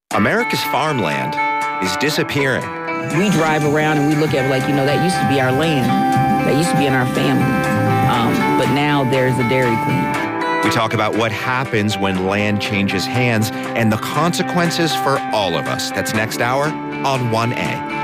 America's farmland is disappearing. We drive around and we look at it like, that used to be our land. That used to be in our family. But now there's a Dairy Queen. We talk about what happens when land changes hands and the consequences for all of us. That's next hour on 1A.